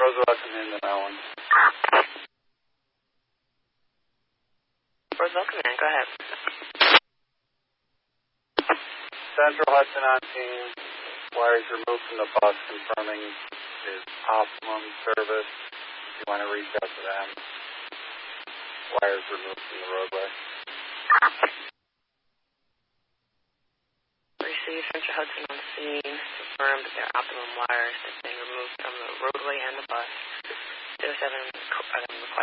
Roswell Hudson in that one. Roswell Command, go ahead. Central Hudson on scene. Wires removed from the bus, confirming is optimum service. If you want to reach out to them. Wires removed from the roadway. Receive Central Hudson on scene. Confirm that their optimum wires have been removed from the roadway and the bus. 07 request